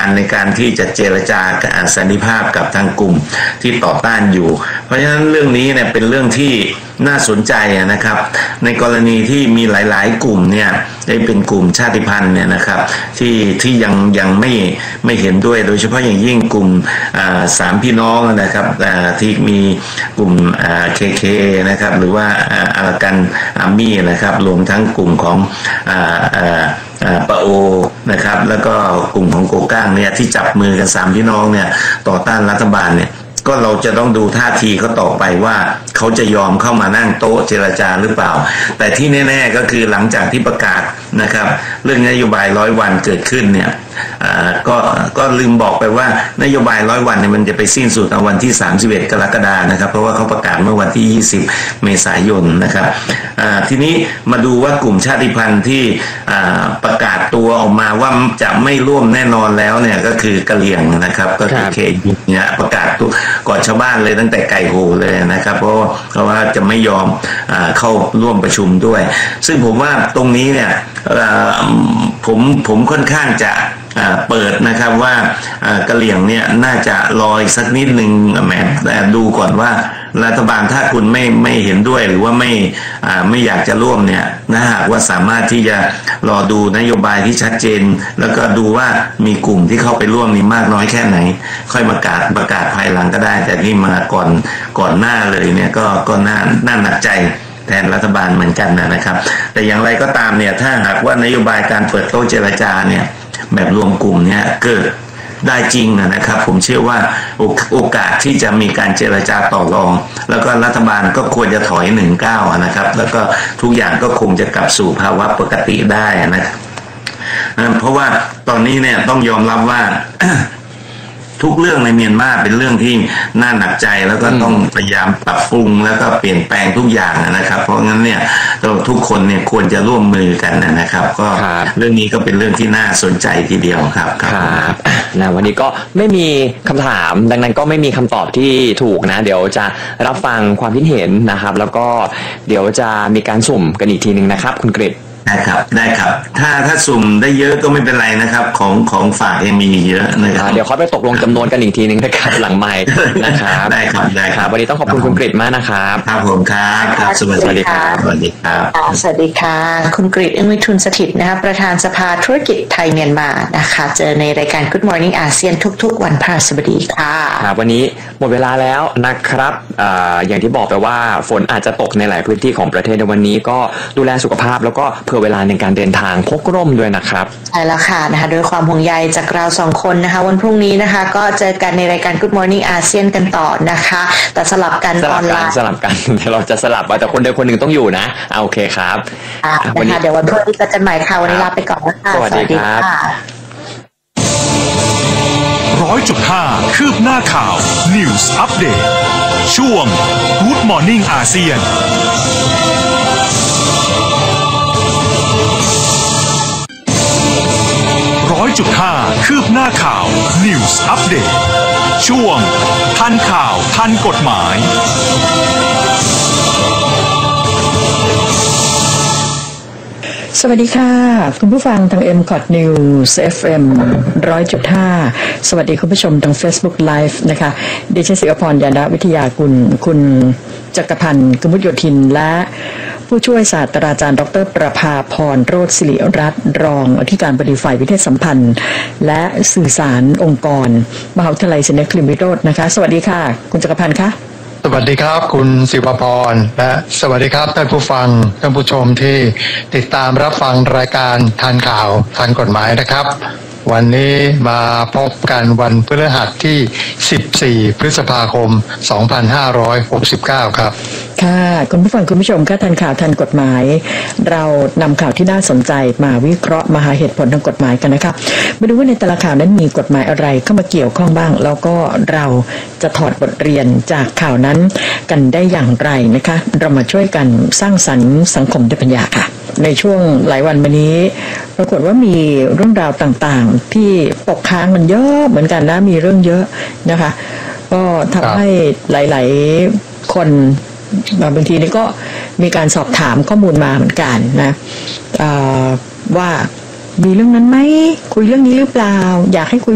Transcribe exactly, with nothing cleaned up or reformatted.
ในการที่จะเจรจาสันติภาพกับทางกลุ่มที่ต่อต้านอยู่เพราะฉะนั้นเรื่องนี้เนี่ยเป็นเรื่องที่น่าสนใจนะครับในกรณีที่มีหลายๆกลุ่มเนี่ยได้เป็นกลุ่มชาติพันธุ์เนี่ยนะครับที่ที่ยังยังไม่ไม่เห็นด้วยโดยเฉพาะอย่างยิ่งกลุ่มสามพี่น้องนะครับที่มีกลุ่มเคเคนะครับหรือว่าอารากันอาร์มี่นะครับรวมทั้งกลุ่มของปะโอนะครับแล้วก็กลุ่มของโกก้างเนี่ยที่จับมือกันสามพี่น้องเนี่ยต่อต้านรัฐบาลเนี่ยก็เราจะต้องดูท่าทีเขาต่อไปว่าเขาจะยอมเข้ามานั่งโต๊ะเจรจาหรือเปล่าแต่ที่แน่ๆก็คือหลังจากที่ประกาศนะครับเรื่องนโยบายร้อยวันเกิดขึ้นเนี่ยก็ก็ลืมบอกไปว่านโยบายร้อยวันเนี่ยมันจะไปสิ้นสุดในวันที่สามสิบเอ็ดกรกฎาคมนะครับเพราะว่าเขาประกาศเมื่อวันที่ยี่สิบเมษายนนะครับทีนี้มาดูว่ากลุ่มชาติพันธุ์ที่ประกาศตัวออกมาว่าจะไม่ร่วมแน่นอนแล้วเนี่ยก็คือกะเหรี่ยงนะครับก็คือเคเนี่ยประกาศตัวก่อนชาวบ้านเลยตั้งแต่ไก่โหเลยนะครับเพราะเพราะว่าจะไม่ยอมเข้าร่วมประชุมด้วยซึ่งผมว่าตรงนี้เนี่ยผมผมค่อนข้างจะเปิดนะครับว่ากะเหรี่ยงเนี่ยน่าจะรออีกสักนิดนึงแหมแต่ดูก่อนว่ารัฐบาลถ้าคุณไม่ไม่เห็นด้วยหรือว่าไม่ไม่อยากจะร่วมเนี่ยนะหากว่าสามารถที่จะรอดูนโยบายที่ชัดเจนแล้วก็ดูว่ามีกลุ่มที่เข้าไปร่วมนี่มากน้อยแค่ไหนค่อยประกาศประกาศภายหลังก็ได้แต่ที่มาก่อนก่อนหน้าเลยเนี่ยก็ก็น่าน่าหนักใจแทนรัฐบาลเหมือนกันนะครับแต่อย่างไรก็ตามเนี่ยถ้าหากว่านโยบายการเปิดโต๊ะเจรจาเนี่ยแบบรวมกลุ่มเนี่ยเกิดได้จริงนะครับผมเชื่อว่าโอกาสที่จะมีการเจรจาต่อรองแล้วก็รัฐบาลก็ควรจะถอยหนึ่งก้าวนะครับแล้วก็ทุกอย่างก็คงจะกลับสู่ภาวะปกติได้นะครับเพราะว่าตอนนี้เนี่ยต้องยอมรับว่า ทุกเรื่องในเมียนมาเป็นเรื่องที่น่าหนักใจแล้วก็ต้องพยายามปรับปรุงแล้วก็เปลี่ยนแปลงทุกอย่างนะครับเพราะงั้นเนี่ยทุกคนเนี่ยควรจะร่วมมือกันนะครับก็เรื่องนี้ก็เป็นเรื่องที่น่าสนใจทีเดียวครับครับนะวันนี้ก็ไม่มีคำถามดังนั้นก็ไม่มีคำตอบที่ถูกนะเดี๋ยวจะรับฟังความคิดเห็นนะครับแล้วก็เดี๋ยวจะมีการสุ่มกันอีกทีนึงนะครับคุณกฤษได้ครับได้ครับถ้าถ้าสุ่มได้เยอะก็ไม่เป็นไรนะครับของของฝากยังมีเยอะนะครับเดี๋ยวเขาไปตกลงจำนวนกันอีกทีนึงนะครับหลังไมค์นะครับได้ครับได้ครับวันนี้ต้องขอบคุณคุณกฤษมากนะครับครับผมครับครับสวัสดีครับสวัสดีครับสวัสดีค่ะคุณกฤษ อึ้งวิทูลสถิตย์นะคะประธานสภาธุรกิจไทยเมียนมานะคะเจอในรายการ Good Morning อาเซียนทุกๆวันพฤหัสบดีค่ะครับวันนี้หมดเวลาแล้วนะครับอ่าอย่างที่บอกไปว่าฝนอาจจะตกในหลายพื้นที่ของประเทศในวันนี้ก็ดูแลสุขภาพแล้วก็เผื่อเวลาในการเดินทางพกร่มด้วยนะครับใช่แล้วค่ะนะคะด้วยความห่วงใยจากเราสองคนนะคะวันพรุ่งนี้นะคะก็เจอกันในรายการ Good Morning อาเซียนกันต่อนะคะแต่สลับกันออนไลน์สลับกันแต่เราจะสลับแต่คนใดคนหนึ่งต้องอยู่นะโอเคครับวันนี้เดี๋ยววันพรุ่งนี้เจอกันใหม่ค่ะวันนี้ลาไปก่อนนะคะสวัสดีครับร้อยจุดห้าคืบหน้าข่าว News Update ช่วง Good Morning อาเซียนร้อยจุดห้าคืบหน้าข่าว News Update ช่วงทันข่าวทันกฎหมายสวัสดีค่ะคุณผู้ฟังทาง เอ็ม คอท News เอฟ เอ็ม หนึ่งร้อยจุดห้า สวัสดีคุณผู้ชมทาง Facebook Live นะคะดิฉันศิวพร ยานวิทยากุลคุณจักรพันธ์กมุตโยธินและผู้ช่วยศาสตราจารย์ดรประภาพรโรจน์ศิริรัตน์รองอธิการบดีฝ่ายวิทยาสัมพันธ์และสื่อสารองค์กรมหาวิทยาลัยศรีนครินทร์วิโรจน์นะคะสวัสดีค่ะคุณจักรพันธ์คะสวัสดีครับคุณศิวพรและสวัสดีครับท่านผู้ฟังท่านผู้ชมที่ติดตามรับฟังรายการทันข่าวทันกฎหมายนะครับวันนี้มาพบกันวันพฤหัสที่สิบสี่พฤษภาคมสองพันห้าร้อยหกสิบเก้าครับค่ะคุณผู้ฟังคุณผู้ชมค่ะทันข่าวทันกฎหมายเรานำข่าวที่น่าสนใจมาวิเคราะห์มาหาเหตุผลทางกฎหมายกันนะคะมาดูว่าในแต่ละข่าวนั้นมีกฎหมายอะไรเข้ามาเกี่ยวข้องบ้างแล้วก็เราจะถอดบทเรียนจากข่าวนั้นกันได้อย่างไรนะคะเรามาช่วยกันสร้างสรรค์สังคมด้วยปัญญาค่ะในช่วงหลายวันมานี้ปรากฏว่ามีเรื่องราวต่างๆที่ตกค้างมันเยอะเหมือนกันนะมีเรื่องเยอะนะคะก็ทำให้หลายๆคนบางทีนี่ก็มีการสอบถามข้อมูลมาเหมือนกันนะว่ามีเรื่องนั้นไหมคุยเรื่องนี้หรือเปล่าอยากให้คุย